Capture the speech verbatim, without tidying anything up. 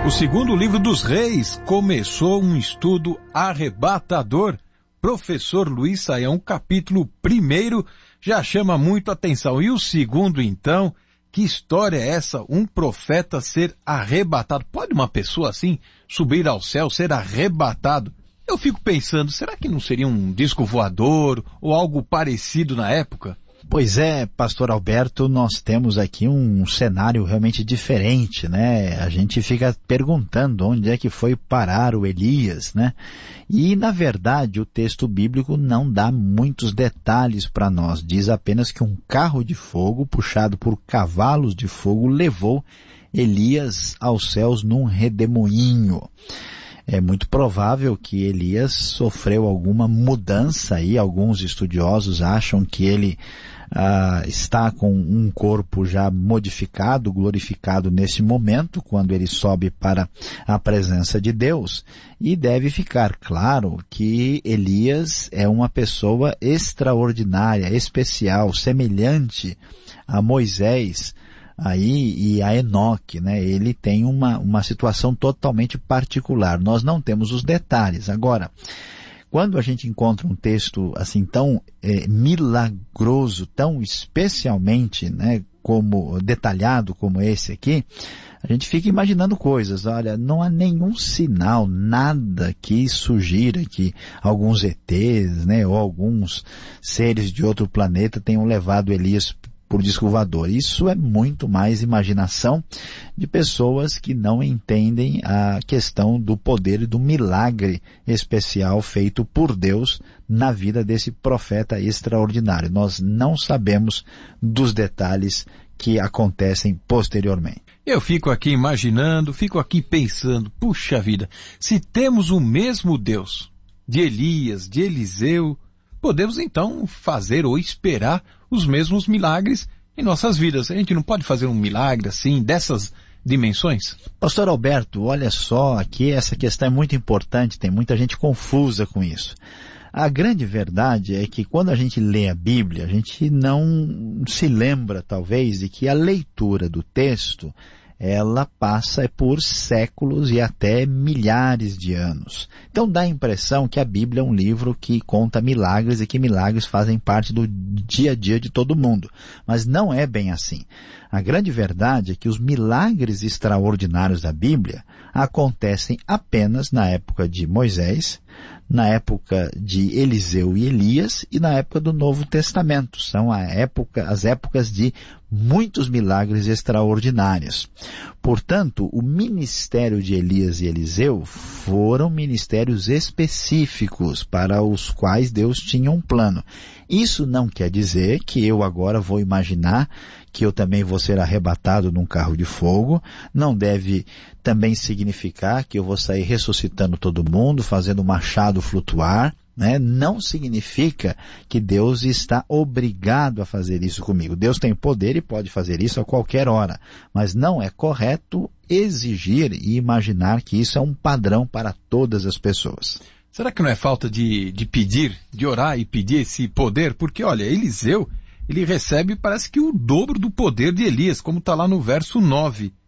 O segundo livro dos Reis começou um estudo arrebatador. Professor Luiz Saião, o capítulo primeiro já chama muito atenção. E o segundo, então, que história é essa? Um profeta ser arrebatado. Pode uma pessoa assim subir ao céu, ser arrebatado? Eu fico pensando, será que não seria um disco voador ou algo parecido na época? Pois é, pastor Alberto, nós temos aqui um cenário realmente diferente, né? A gente fica perguntando onde é que foi parar o Elias, né? E, na verdade, o texto bíblico não dá muitos detalhes para nós. Diz apenas que um carro de fogo, puxado por cavalos de fogo, levou Elias aos céus num redemoinho. É muito provável que Elias sofreu alguma mudança aí. Alguns estudiosos acham que ele ah, está com um corpo já modificado, glorificado nesse momento, quando ele sobe para a presença de Deus. E deve ficar claro que Elias é uma pessoa extraordinária, especial, semelhante a Moisés, aí e a Enoque, né? Ele tem uma, uma situação totalmente particular. Nós não temos os detalhes. Agora, quando a gente encontra um texto assim tão é, milagroso, tão especialmente, né, como detalhado como esse aqui, a gente fica imaginando coisas. Olha, não há nenhum sinal, nada que sugira que alguns E Tês, né, ou alguns seres de outro planeta tenham levado Elias por disco voador. Isso é muito mais imaginação de pessoas que não entendem a questão do poder e do milagre especial feito por Deus na vida desse profeta extraordinário. Nós não sabemos dos detalhes que acontecem posteriormente. Eu fico aqui imaginando, fico aqui pensando, puxa vida, se temos o mesmo Deus de Elias, de Eliseu, podemos então fazer ou esperar os mesmos milagres em nossas vidas. A gente não pode fazer um milagre assim, dessas dimensões? Pastor Alberto, olha só, aqui essa questão é muito importante, tem muita gente confusa com isso. A grande verdade é que quando a gente lê a Bíblia, a gente não se lembra, talvez, de que a leitura do texto ela passa por séculos e até milhares de anos. Então dá a impressão que a Bíblia é um livro que conta milagres e que milagres fazem parte do dia a dia de todo mundo. Mas não é bem assim. A grande verdade é que os milagres extraordinários da Bíblia acontecem apenas na época de Moisés, na época de Eliseu e Elias e na época do Novo Testamento. São a época, as épocas de muitos milagres extraordinários. Portanto, o ministério de Elias e Eliseu foram ministérios específicos para os quais Deus tinha um plano. Isso não quer dizer que eu agora vou imaginar que eu também vou ser arrebatado num carro de fogo. Não deve também significar que eu vou sair ressuscitando todo mundo, fazendo o machado flutuar, né? Não significa que Deus está obrigado a fazer isso comigo. Deus tem poder e pode fazer isso a qualquer hora, mas não é correto exigir e imaginar que isso é um padrão para todas as pessoas. Será que não é falta de, de pedir, de orar e pedir esse poder? Porque, olha, Eliseu, ele recebe, parece que o dobro do poder de Elias, como está lá no verso nove.